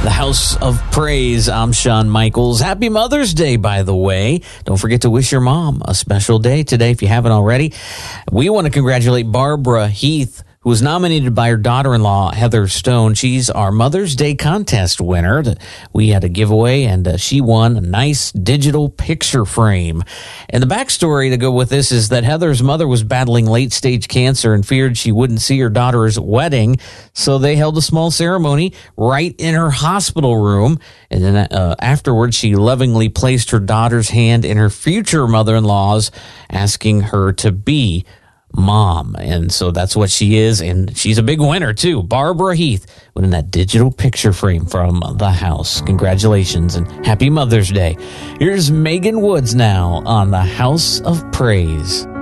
The House of Praise. I'm Shawn Michaels. Happy Mother's Day, by the way. Don't forget to wish your mom a special day today if you haven't already. We want to congratulate Barbara Heath, who was nominated by her daughter-in-law, Heather Stone. She's our Mother's Day contest winner. We had a giveaway, and she won a nice digital picture frame. And the backstory to go with this is that Heather's mother was battling late-stage cancer and feared she wouldn't see her daughter's wedding, so they held a small ceremony right in her hospital room. And then afterwards, she lovingly placed her daughter's hand in her future mother-in-law's, asking her to be Mom. And so that's what she is, and she's a big winner too. Barbara Heath winning that digital picture frame from the house. Congratulations and happy Mother's Day. Here's Megan Woods now on the House of Praise.